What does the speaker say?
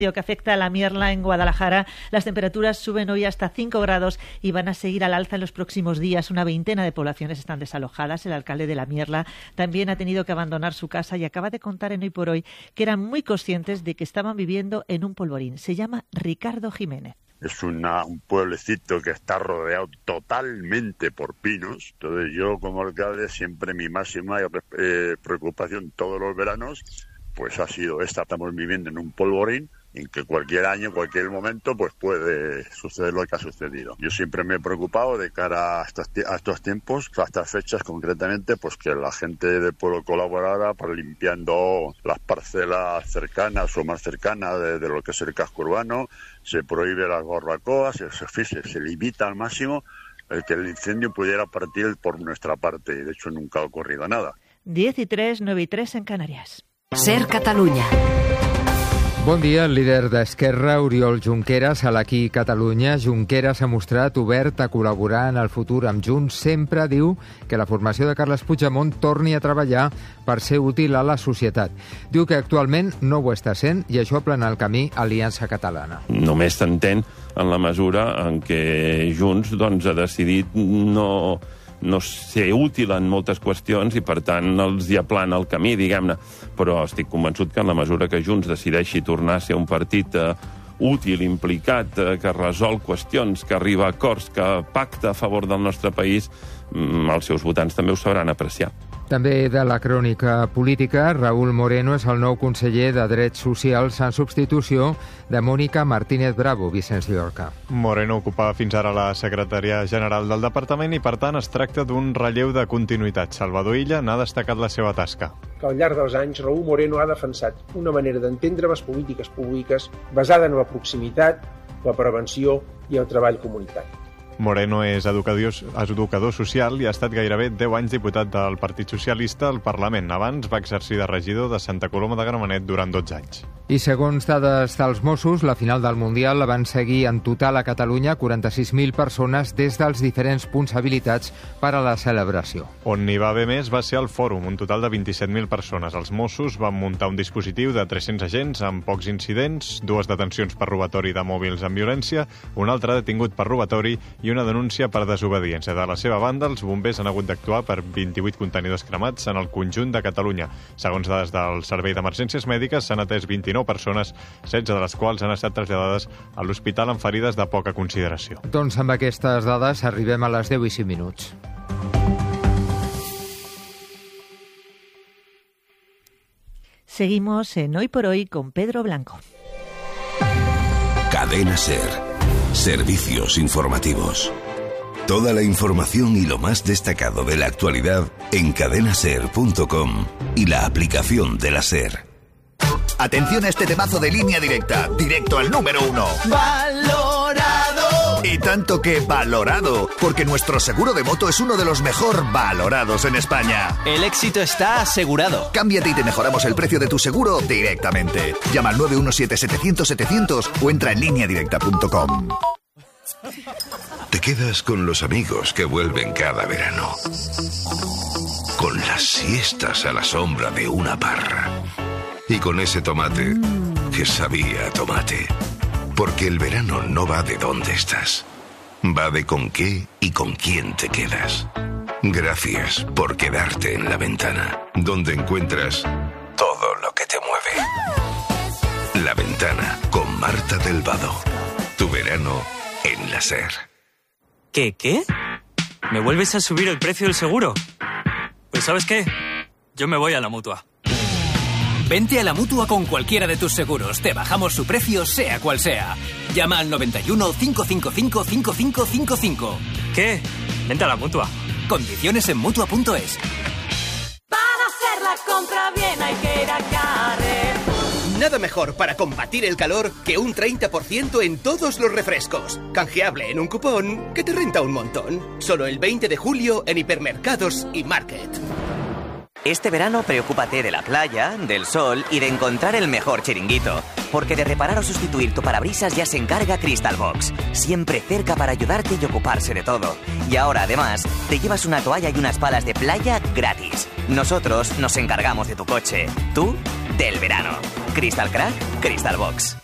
que afecta a la Mierla en Guadalajara. Las temperaturas suben hoy hasta 5 grados y van a seguir al alza en los próximos días. Una veintena de poblaciones están desalojadas. El alcalde de la Mierla también ha tenido que abandonar su casa y acaba de contar en Hoy por Hoy que eran muy conscientes de que estaban viviendo en un polvorín. Se llama Ricardo Jiménez. Es un pueblecito que está rodeado totalmente por pinos. Entonces yo como alcalde siempre mi máxima preocupación todos los veranos pues ha sido esta. Estamos viviendo en un polvorín en que cualquier año, cualquier momento, pues puede suceder lo que ha sucedido. Yo siempre me he preocupado de cara a estos tiempos, a estas fechas concretamente, pues que la gente del pueblo colaborara para limpiando las parcelas cercanas o más cercanas de lo que es el casco urbano. Se prohíbe las barbacoas, se limita al máximo el que el incendio pudiera partir por nuestra parte, y de hecho nunca ha ocurrido nada. 10:03, 9:03 en Canarias. Ser Catalunya. Bon dia. El líder d'Esquerra, Oriol Junqueras, a l'Aquí Catalunya. Junqueras ha mostrat obert a col·laborar en el futur amb Junts. Sempre diu que la formació de Carles Puigdemont torni a treballar per ser útil a la societat. Diu que actualment no ho està sent i això aplana el camí a Aliança Catalana. Només s'entén en la mesura en què Junts ha decidit no ser útil en moltes qüestions i, per tant, els hi aplana el camí, diguem-ne. Però estic convençut que en la mesura que Junts decideixi tornar a ser un partit útil, implicat, que resol qüestions, que arriba a acords, que pacta a favor del nostre país, els seus votants també ho sabran apreciar. També de la crònica política, Raúl Moreno és el nou conseller de Drets Socials en substitució de Mònica Martínez Bravo, Vicenç Llorca. Moreno ocupava fins ara la secretaria general del departament i, per tant, es tracta d'un relleu de continuïtat. Salvador Illa n'ha destacat la seva tasca. Que al llarg dels anys Raúl Moreno ha defensat una manera d'entendre les polítiques públiques basada en la proximitat, la prevenció i el treball comunitari. Moreno és educador social i ha estat gairebé 10 anys diputat del Partit Socialista al Parlament. Abans va exercir de regidor de Santa Coloma de Gramenet durant 12 anys. I segons dades dels Mossos, la final del Mundial la van seguir en total a Catalunya 46.000 persones des dels diferents punts habilitats per a la celebració. On n'hi va haver més va ser al Fòrum, un total de 27.000 persones. Els Mossos van muntar un dispositiu de 300 agents amb pocs incidents, 2 detencions per robatori de mòbils amb violència, un altre detingut per robatori i una denúncia per desobediència. De la seva banda, els bombers han hagut d'actuar per 28 contenidors cremats en el conjunt de Catalunya. Segons dades del Servei d'Emergències Mèdiques, s'han atès 29 persones, 16 de les quals han estat traslladades a l'hospital amb ferides de poca consideració. Doncs amb aquestes dades arribem a les 10:05. Seguimos en Hoy por Hoy con Pedro Blanco. Cadena SER. Servicios informativos. Toda la información y lo más destacado de la actualidad en cadenaser.com y la aplicación de la SER. Atención a este temazo de Línea Directa, directo al número 1. ¡Valorado! Y tanto que valorado, porque nuestro seguro de moto es uno de los mejor valorados en España. El éxito está asegurado. Cámbiate y te mejoramos el precio de tu seguro directamente. Llama al 917-700-700 o entra en lineadirecta.com. Te quedas con los amigos que vuelven cada verano. Con las siestas a la sombra de una parra. Y con ese tomate que sabía a tomate. Porque el verano no va de dónde estás. Va de con qué y con quién te quedas. Gracias por quedarte en La Ventana, donde encuentras todo lo que te mueve. La Ventana, con Marta del Vado. Tu verano en la SER. ¿Qué? ¿Me vuelves a subir el precio del seguro? Pues ¿sabes qué? Yo me voy a la Mutua. Vente a la Mutua con cualquiera de tus seguros. Te bajamos su precio, sea cual sea. Llama al 91 555 5555. ¿Qué? Vente a la Mutua. Condiciones en Mutua.es. Para hacer la compra bien hay que ir a Carrefour. Nada mejor para combatir el calor que un 30% en todos los refrescos. Canjeable en un cupón que te renta un montón. Solo el 20 de julio en hipermercados y Market. Este verano preocúpate de la playa, del sol y de encontrar el mejor chiringuito. Porque de reparar o sustituir tu parabrisas ya se encarga Crystal Box. Siempre cerca para ayudarte y ocuparse de todo. Y ahora, además, te llevas una toalla y unas palas de playa gratis. Nosotros nos encargamos de tu coche. Tú, del verano. Crystal Crack, Crystal Box.